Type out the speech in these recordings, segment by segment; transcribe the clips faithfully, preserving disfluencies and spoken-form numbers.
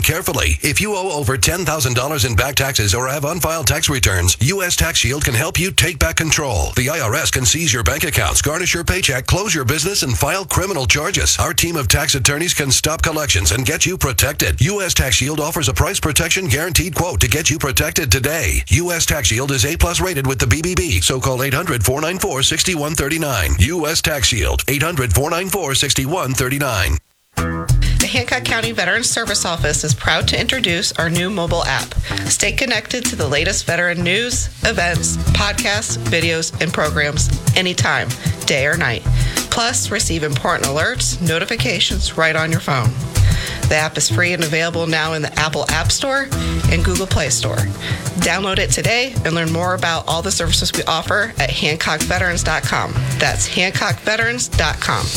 carefully. If you owe over ten thousand dollars in back taxes or have unfiled tax returns, U S Tax Shield can help you take back control. The I R S can seize your bank accounts, garnish your paycheck, close your business, and file criminal charges. Our team of tax attorneys can stop collections and get you protected. U S Tax Shield offers a price protection guaranteed quote to get you protected today. U S Tax Shield is A plus rated with the B B B, so call eight hundred, four nine four, six one three nine. U S Tax Shield, eight hundred, four nine four, six one three nine. The Hancock County Veterans Service Office is proud to introduce our new mobile app. Stay connected to the latest veteran news, events, podcasts, videos, and programs anytime, day or night. Plus, receive important alerts, notifications right on your phone. The app is free and available now in the Apple App Store and Google Play Store. Download it today and learn more about all the services we offer at hancock veterans dot com. That's hancock veterans dot com.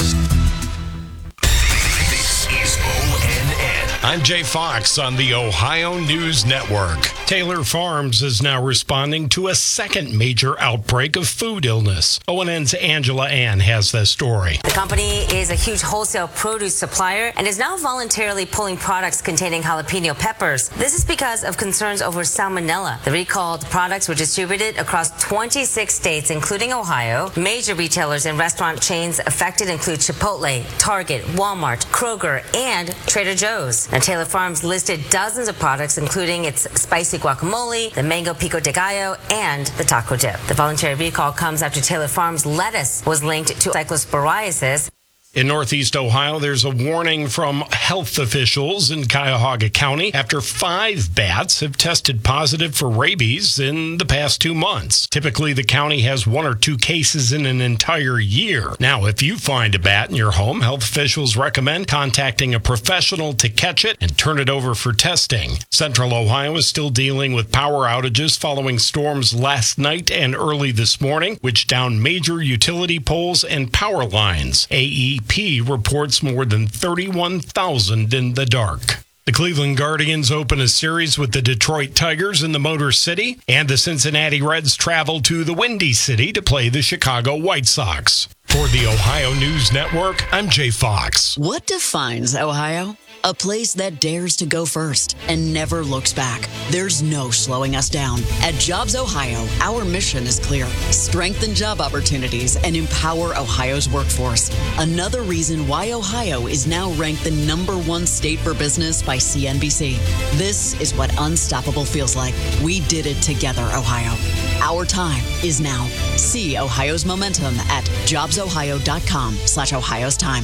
I'm Jay Fox on the Ohio News Network. Taylor Farms is now responding to a second major outbreak of food illness. O N N's Angela Ann has the story. The company is a huge wholesale produce supplier and is now voluntarily pulling products containing jalapeno peppers. This is because of concerns over salmonella. The recalled products were distributed across twenty-six states, including Ohio. Major retailers and restaurant chains affected include Chipotle, Target, Walmart, Kroger, and Trader Joe's. Now, Taylor Farms listed dozens of products, including its spicy guacamole, the mango pico de gallo, and the taco dip. The voluntary recall comes after Taylor Farms lettuce was linked to cyclosporiasis. In Northeast Ohio, there's a warning from health officials in Cuyahoga County after five bats have tested positive for rabies in the past two months. Typically, the county has one or two cases in an entire year. Now, if you find a bat in your home, health officials recommend contacting a professional to catch it and turn it over for testing. Central Ohio is still dealing with power outages following storms last night and early this morning, which downed major utility poles and power lines. A E P reports more than thirty-one thousand in the dark. The Cleveland Guardians open a series with the Detroit Tigers in the Motor City, and the Cincinnati Reds travel to the Windy City to play the Chicago White Sox. For the Ohio News Network, I'm Jay Fox. What defines Ohio? A place that dares to go first and never looks back. There's no slowing us down. At Jobs Ohio, our mission is clear. Strengthen job opportunities and empower Ohio's workforce. Another reason why Ohio is now ranked the number one state for business by C N B C. This is what unstoppable feels like. We did it together, Ohio. Our time is now. See Ohio's momentum at jobsohio.com slash Ohio's time.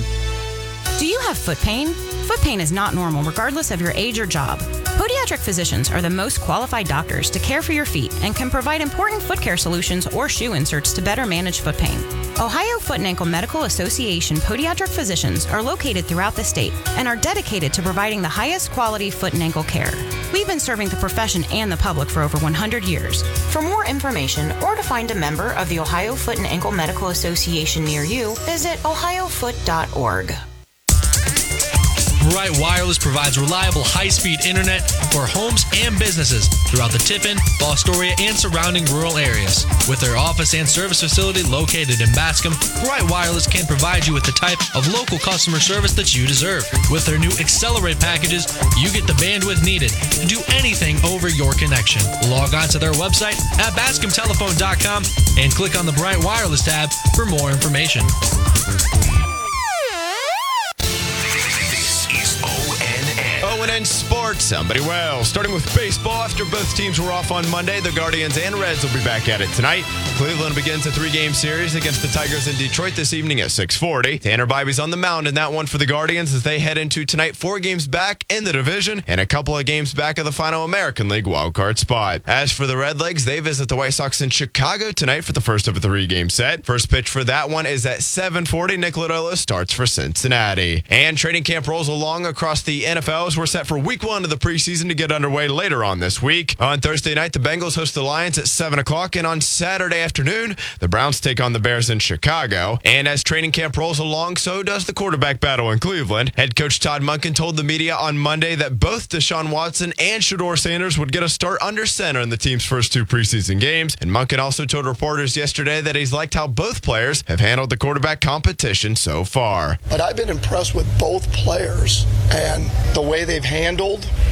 Do you have foot pain? Foot pain is not normal regardless of your age or job. Podiatric physicians are the most qualified doctors to care for your feet and can provide important foot care solutions or shoe inserts to better manage foot pain. Ohio Foot and Ankle Medical Association podiatric physicians are located throughout the state and are dedicated to providing the highest quality foot and ankle care. We've been serving the profession and the public for over one hundred years. For more information or to find a member of the Ohio Foot and Ankle Medical Association near you, visit ohio foot dot org. Bright Wireless provides reliable high-speed internet for homes and businesses throughout the Tiffin, Fostoria, and surrounding rural areas. With their office and service facility located in Bascom, Bright Wireless can provide you with the type of local customer service that you deserve. With their new Accelerate packages, you get the bandwidth needed to do anything over your connection. Log on to their website at bascom telephone dot com and click on the Bright Wireless tab for more information. O N N Sports, somebody well. Starting with baseball, after both teams were off on Monday, the Guardians and Reds will be back at it tonight. Cleveland begins a three-game series against the Tigers in Detroit this evening at six forty. Tanner Bibby's on the mound in that one for the Guardians as they head into tonight four games back in the division and a couple of games back of the final American League wildcard spot. As for the Redlegs, they visit the White Sox in Chicago tonight for the first of a three-game set. First pitch for that one is at seven forty. Nick Lodolo starts for Cincinnati. And training camp rolls along across the N F L as we're set for week one of the preseason to get underway later on this week. On Thursday night, the Bengals host the Lions at seven o'clock, and on Saturday afternoon, the Browns take on the Bears in Chicago. And as training camp rolls along, so does the quarterback battle in Cleveland. Head coach Todd Monken told the media on Monday that both Deshaun Watson and Shedeur Sanders would get a start under center in the team's first two preseason games. And Monken also told reporters yesterday that he's liked how both players have handled the quarterback competition so far. But I've been impressed with both players and the way they've handled